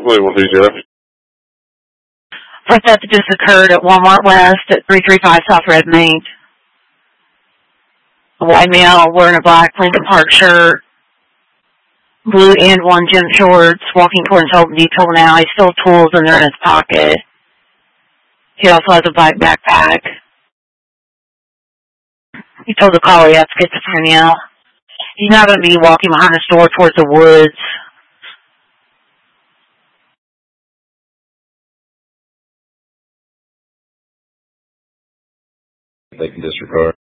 Cleveland TJ. First theft just occurred at Walmart West at 335 South Red Main. A white male wearing a black Lincoln Park shirt, blue and one gym shorts, walking towards Home Depot now. He still tools and they're in his pocket. He also has a black backpack. He told the caller he had schizophrenia. He's now going to be walking behind the store towards the woods. They can disregard.